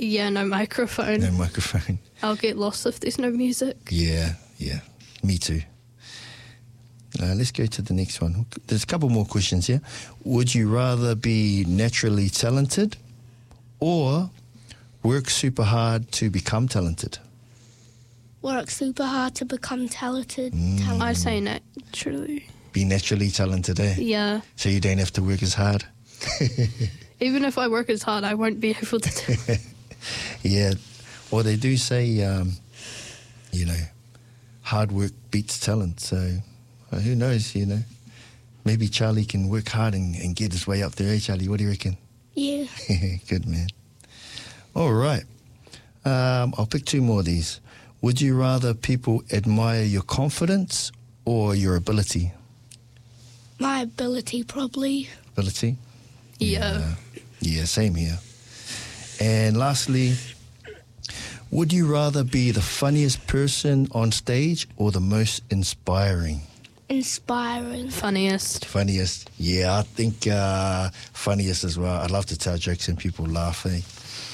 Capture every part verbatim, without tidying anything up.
Yeah, no microphone. No microphone. I'll get lost if there's no music. Yeah, yeah. Me too. Uh, let's go to the next one. There's a couple more questions here. Would you rather be naturally talented or work super hard to become talented? Work super hard to become talented. Mm. talented. I say naturally. Be naturally talented, eh? Yeah. So you don't have to work as hard? Even if I work as hard, I won't be able to do it. Yeah. Well, they do say, um, you know, hard work beats talent. So uh, who knows, you know. Maybe Charlie can work hard and, and get his way up there, eh, Charlie? What do you reckon? Yeah. Good, man. All right. Um, I'll pick two more of these. Would you rather people admire your confidence or your ability? My ability, probably. Ability? Yeah. Yeah, yeah, same here. And lastly, would you rather be the funniest person on stage or the most inspiring? Inspiring. Funniest. Funniest. Yeah, I think uh, funniest as well. I love to tell jokes and people laugh, eh?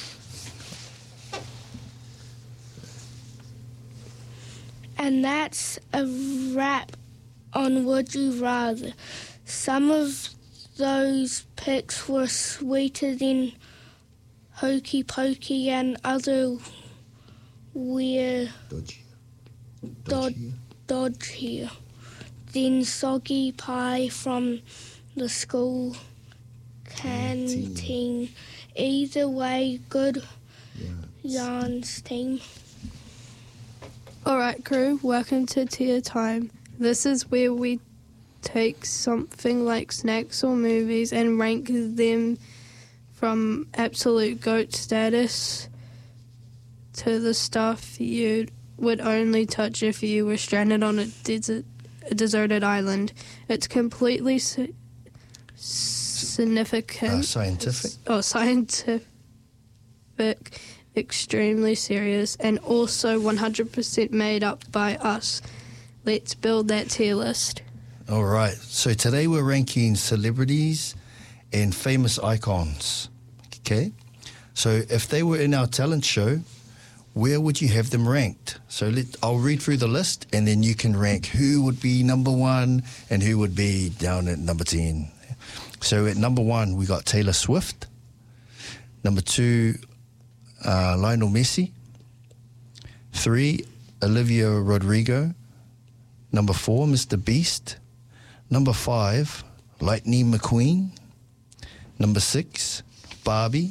And that's a wrap on Would You Rather. Some of those picks were sweeter than Hokey Pokey and other weird Dodgy. dod- dodgier than Soggy Pie from the school canteen. Canteen. Either way, good Yeah. yarns team. All right, crew, welcome to Tea Time. This is where we take something like snacks or movies and rank them from absolute GOAT status to the stuff you would only touch if you were stranded on a desert, a deserted island. It's completely si- significant. Uh, scientific. Oh, scientific, extremely serious, and also one hundred percent made up by us. Let's build that tier list. All right. So today we're ranking celebrities and famous icons. Okay? So if they were in our talent show, where would you have them ranked? So let, I'll read through the list and then you can rank who would be number one and who would be down at number ten. So at number one, we got Taylor Swift. Number two, uh, Lionel Messi. Three, Olivia Rodrigo. Number four, Mister Beast. Number five, Lightning McQueen. Number six, Barbie.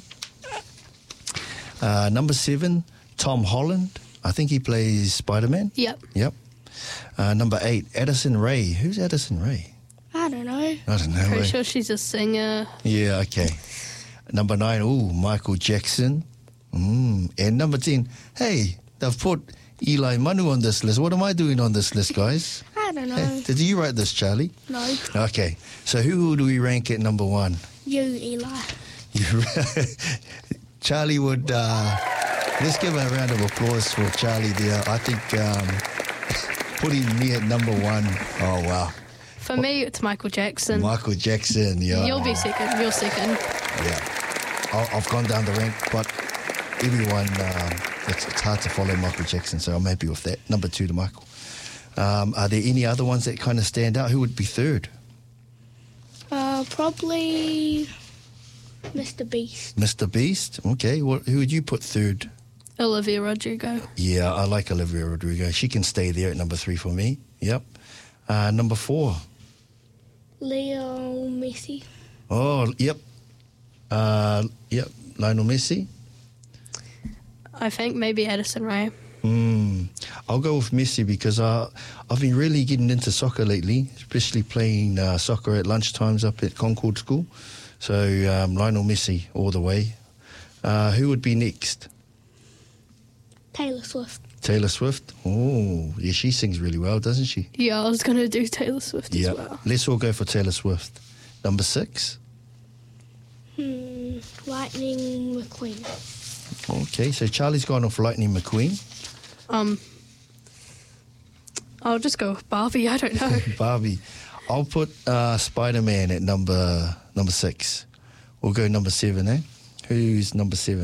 Uh, number seven, Tom Holland. I think he plays Spider-Man. Yep. Yep. Uh, number eight, Addison Rae. Who's Addison Rae? I don't know. I don't know. Pretty eh? sure she's a singer. Yeah, okay. Number nine, ooh, Michael Jackson. Mm. And number ten, hey, they've put Eli Manu on this list. What am I doing on this list, guys? I don't know. Hey, did you write this, Charlie? No. Okay, so who do we rank at number one? You, Eli. You- Charlie would, uh, let's give a round of applause for Charlie there. I think um, putting me at number one, oh wow. For me, it's Michael Jackson. Michael Jackson, yeah. You'll be second. You're second. Yeah. I- I've gone down the rank, but everyone, um, it's, it's hard to follow Michael Jackson, so I'm happy with that. Number two to Michael. Um, are there any other ones that kind of stand out? Who would be third? Uh, probably Mister Beast. Mister Beast? Okay, what, who would you put third? Olivia Rodrigo. Yeah, I like Olivia Rodrigo. She can stay there at number three for me. Yep. Uh, number four. Leo Messi. Oh, yep. Uh, yep, Lionel Messi. I think maybe Addison Rae. Mm, I'll go with Messi because uh, I've been really getting into soccer lately, especially playing uh, soccer at lunchtimes up at Concord School. So um, Lionel Messi all the way. Uh, who would be next? Taylor Swift. Taylor Swift. Oh, yeah, she sings really well, doesn't she? Yeah, I was going to do Taylor Swift Yeah. as well. Let's all go for Taylor Swift. Number six. Hmm, Lightning McQueen. Okay, so Charlie's gone off Lightning McQueen. Um, I'll just go with Barbie. I don't know. Barbie. I'll put uh, Spider-Man at number number six. We'll go number seven, eh? Who's number seven?